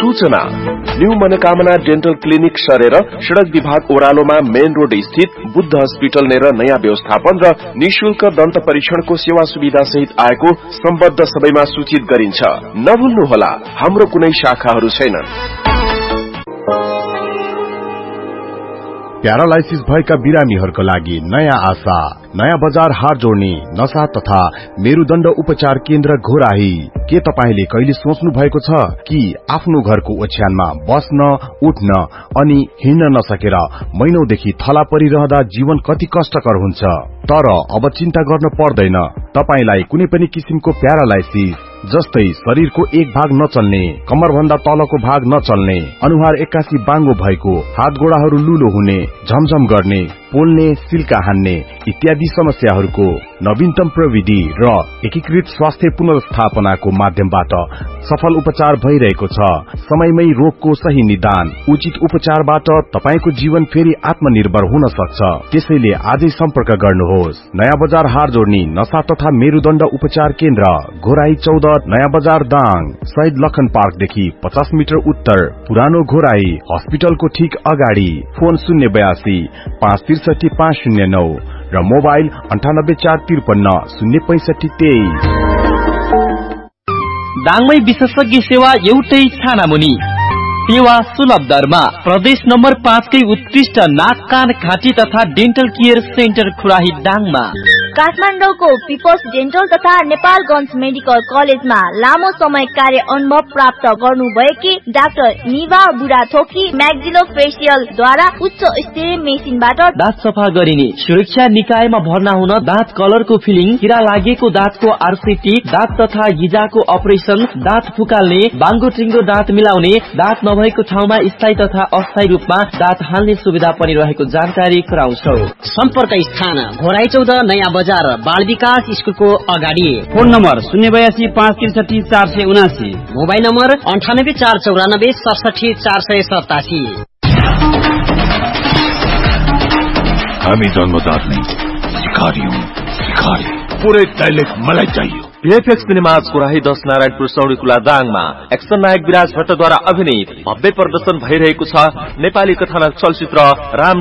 सूचना न्यू मनोकामना dental clinic सरेर सड़क विभाग ओह्रालोमा मेन रोड स्थित बुद्ध हस्पिटल नेर नयाँ व्यवस्थापन र निशुल्क दन्त परीक्षणको सेवा सुविधा सहित आएको सम्बद्ध सबैमा सूचित गरिन्छ। नभुल्नुहोला, हाम्रो कुनै शाखाहरू छैनन्। प्यारालाइसिस भएका बिरामीहरूको लागि नयाँ आशा, नयाँ बजार हार जोड्ने नशा तथा मेरुदण्ड उपचार केन्द्र घोराही। के तपाईले कहिले सोच्नु भएको छ कि आफ्नो घरको ओछ्यानमा बस्न, उठ्न अनि हिँड्न नसकेर महिनौदेखि थला परिरहँदा जीवन कति कष्टकर हुन्छ? तर अब चिन्ता गर्न पर्दैन। तपाईलाई कुनै पनि किसिमको प्यारालाइसिस जस्तै शरीरको एक भाग नचल्ने, कमरभन्दा तलको भाग नचल्ने, अनुहार एक्कासी बाङ्गो भएको, हात गोडाहरू लुलो हुने, झमझम गर्ने, पोल्ने, सिल्का हान्ने इत्यादि समस्याहरूको नवीनतम प्रविधि र एकीकृत स्वास्थ्य पुनर्स्थापनाको माध्यमबाट सफल उपचार भइरहेको छ। समयमै रोगको सही निदान, उचित उपचारबाट तपाईको जीवन फेरि आत्मनिर्भर हुन सक्छ। त्यसैले आजै सम्पर्क गर्नुहोस्। नयाँ बजार हार जोड्ने नशा तथा मेरुदण्ड उपचार केन्द्र घोराही 14 नयाँ बजार दाङ, शहीद लखन पार्कदेखि 50 मिटर उत्तर, पुरानो घोराही हस्पिटलको ठीक अगाडि। फोन 082 563 509 र मोबाइल 98 453 065 23। दाङमै विशेषज्ञ सेवा एउटै छानामुनि, सेवा सुलभ दरमा। प्रदेश नम्बर 5 कै उत्कृष्ट नाक कान घाँटी तथा डेन्टल केयर सेन्टर खुराही दाङमा। काठमाडौँको पिपल्स डेन्टल तथा नेपालगञ्ज मेडिकल कलेजमा लामो समय कार्य अनुभव प्राप्त गर्नुभएकी डाक्टर निभा बुढाथोकी म्याक्सिलोफेसियल द्वारा उच्च स्तरीय मेसिनबाट दाँत सफा गरिने, सुरक्षा निकायमा भर्ना हुन दाँत कलरको फिलिङ, किरा लागेको दाँतको आरसीटी, दाँत तथा गिजाको अपरेसन, दाँत फुकाल्ने, बाङ्गो टिङ्गो दाँत मिलाउने, दाँत नभएको ठाउँमा स्थायी तथा अस्थायी रूपमा दाँत हाल्ने सुविधा पनि रहेको जानकारी गराउँछौ। सम्पर्क स्थान घोराही 14 नयाँ बजार, बाल विकास स्कुलको अगाडि। Phone number 082 563 479, mobile number 98 494 67 487। हामी जन्मजात नहीं, शिकारी हूँ, शिकारी। पूरे डायलेक्ट मलाई चाहिए। VFX सिनेमाज कुराही 10 नारायणपुर सौडीकुला दाङमा एक्सन नायक विराज भट्टद्वारा अभिनीत भव्य प्रदर्शन भइरहेको छ। नेपाली कथानक चलचित्र राम